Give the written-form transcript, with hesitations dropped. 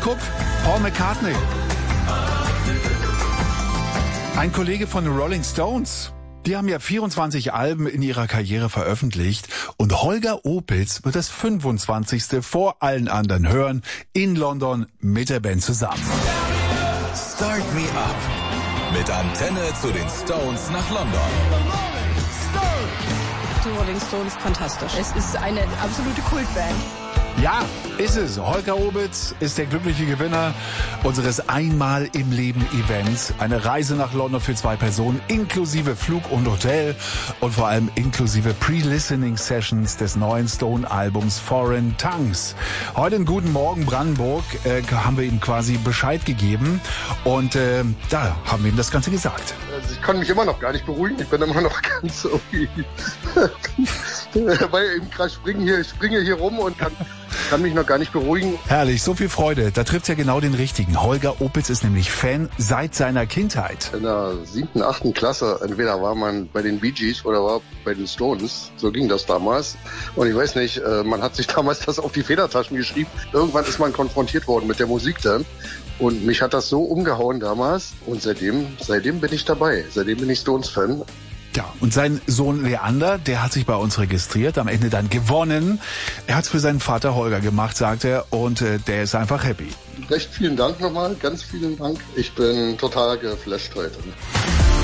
guck, Paul McCartney. Ein Kollege von den Rolling Stones. Die haben ja 24 Alben in ihrer Karriere veröffentlicht und Holger Opitz wird das 25. vor allen anderen hören in London mit der Band zusammen. Start Me Up mit Antenne zu den Stones nach London. Die Rolling Stones, fantastisch. Es ist eine absolute Kultband. Ja, ist es. Holger Opitz ist der glückliche Gewinner unseres Einmal im Leben Events. Eine Reise nach London für 2 Personen, inklusive Flug und Hotel und vor allem inklusive Pre-Listening Sessions des neuen Stone-Albums Foreign Tongues. Heute in Guten Morgen Brandenburg haben wir ihm quasi Bescheid gegeben und da haben wir ihm das Ganze gesagt. Also ich kann mich immer noch gar nicht beruhigen. Ich bin immer noch ganz so weil ich springe hier rum und kann mich noch gar nicht beruhigen. Herrlich, so viel Freude. Da trifft's ja genau den Richtigen. Holger Opitz ist nämlich Fan seit seiner Kindheit. In der 7., 8. Klasse, entweder war man bei den Bee Gees oder war bei den Stones. So ging das damals. Und ich weiß nicht, man hat sich damals das auf die Federtaschen geschrieben. Irgendwann ist man konfrontiert worden mit der Musik dann. Und mich hat das so umgehauen damals. Und seitdem bin ich dabei. Seitdem bin ich Stones-Fan. Ja, und sein Sohn Leander, der hat sich bei uns registriert, am Ende dann gewonnen. Er hat's für seinen Vater Holger gemacht, sagt er, und der ist einfach happy. Recht vielen Dank nochmal, ganz vielen Dank. Ich bin total geflasht heute.